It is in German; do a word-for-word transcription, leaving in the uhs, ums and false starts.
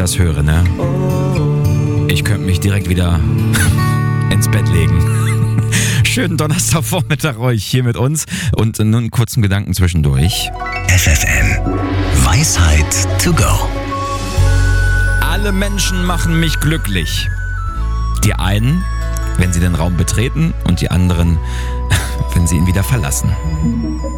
das höre, ne? Ich könnte mich direkt wieder ins Bett legen. Schönen Donnerstagvormittag euch hier mit uns und nun einen kurzen Gedanken zwischendurch. F F M. Weisheit to go. Alle Menschen machen mich glücklich. Die einen, wenn sie den Raum betreten, und die anderen, wenn sie ihn wieder verlassen.